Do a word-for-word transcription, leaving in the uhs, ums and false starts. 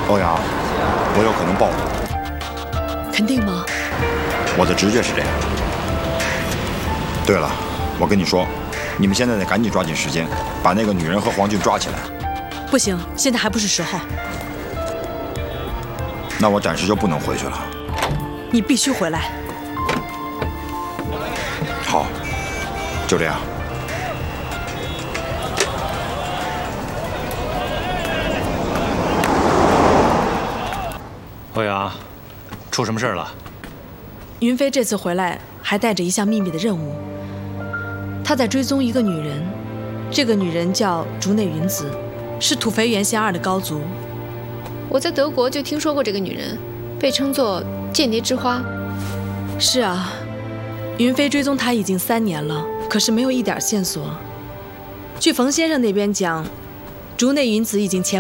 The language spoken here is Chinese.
欧阳，我有可能报复。 肯定吗？ 我的直觉是这样。对了，我跟你说，你们现在得赶紧抓紧时间，把那个女人和黄俊抓起来。 不行，现在还不是时候。 那我暂时就不能回去了。 你必须回来。 好，就这样。 欧阳，出什么事了？ 云飞这次回来还带着一项秘密的任务，他在追踪一个女人，这个女人叫竹内云子，是土肥原贤二的高足。 我在德国就听说过这个女人，被称作间谍之花。 是啊，云飞追踪她已经三年了，可是没有一点线索。据冯先生那边讲，竹内云子已经前